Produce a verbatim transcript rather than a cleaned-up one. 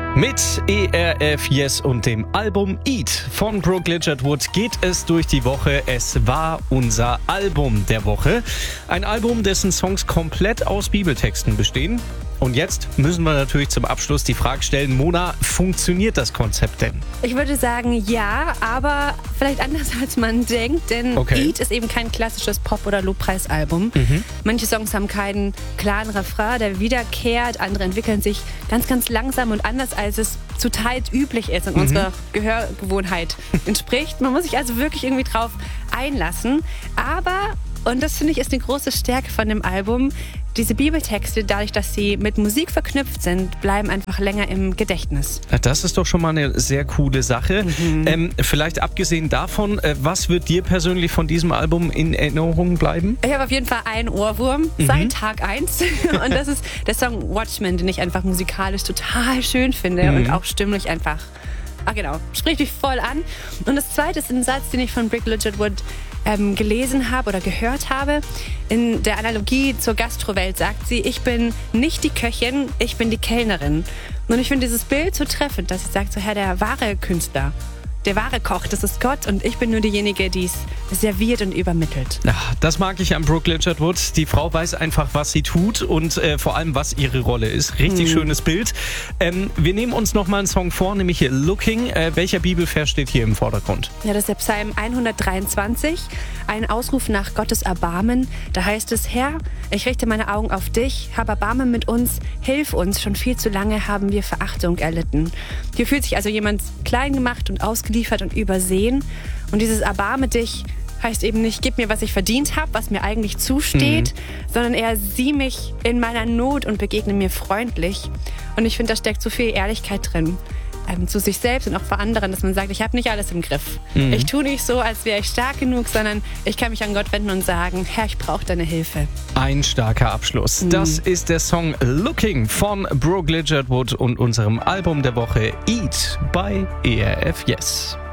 Mit E R F Yes und dem Album Eat von Brooke Ligertwood geht es durch die Woche. Es war unser Album der Woche. Ein Album, dessen Songs komplett aus Bibeltexten bestehen. Und jetzt müssen wir natürlich zum Abschluss die Frage stellen, Mona, funktioniert das Konzept denn? Ich würde sagen, ja, aber vielleicht anders als man denkt, denn Okay. Eat ist eben kein klassisches Pop- oder Lobpreisalbum. Mhm. Manche Songs haben keinen klaren Refrain, der wiederkehrt, andere entwickeln sich ganz, ganz langsam und anders, als es zuteils üblich ist und Mhm. unserer Gehörgewohnheit entspricht. Man muss sich also wirklich irgendwie drauf einlassen, aber, und das finde ich ist eine große Stärke von dem Album, diese Bibeltexte, dadurch, dass sie mit Musik verknüpft sind, bleiben einfach länger im Gedächtnis. Das ist doch schon mal eine sehr coole Sache. Mhm. Ähm, vielleicht abgesehen davon, äh, was wird dir persönlich von diesem Album in Erinnerung bleiben? Ich habe auf jeden Fall einen Ohrwurm Mhm. seit Tag eins. Und das ist der Song Watchmen, den ich einfach musikalisch total schön finde Mhm. und auch stimmlich einfach, ah genau, spricht mich voll an. Und das zweite ist ein Satz, den ich von Brooke Ligertwood ähm, gelesen habe oder gehört habe. In der Analogie zur Gastrowelt sagt sie, ich bin nicht die Köchin, ich bin die Kellnerin. Und ich finde dieses Bild so treffend, dass sie sagt, so Herr, der wahre Künstler, der wahre Koch, das ist Gott und ich bin nur diejenige, die es serviert und übermittelt. Ja, das mag ich an Brooke Ligertwood. Die Frau weiß einfach, was sie tut und äh, vor allem, was ihre Rolle ist. Richtig Mhm. schönes Bild. Ähm, wir nehmen uns noch mal einen Song vor, nämlich hier Looking. Äh, welcher Bibelvers steht hier im Vordergrund? Ja, das ist der Psalm hundertdreiundzwanzig, ein Aufruf nach Gottes Erbarmen. Da heißt es, Herr, ich richte meine Augen auf dich, hab Erbarmen mit uns, hilf uns, schon viel zu lange haben wir Verachtung erlitten. Hier fühlt sich also jemand klein gemacht und ausgeliefert und übersehen. Und dieses Erbarme dich heißt eben nicht, gib mir, was ich verdient habe, was mir eigentlich zusteht, mhm. sondern eher sieh mich in meiner Not und begegne mir freundlich. Und ich finde, da steckt so viel Ehrlichkeit drin. Ähm, zu sich selbst und auch vor anderen, dass man sagt, ich habe nicht alles im Griff. Mhm. Ich tue nicht so, als wäre ich stark genug, sondern ich kann mich an Gott wenden und sagen, Herr, ich brauche deine Hilfe. Ein starker Abschluss. Mhm. Das ist der Song Looking von Brooke Ligertwood und unserem Album der Woche Eat bei E R F Yes.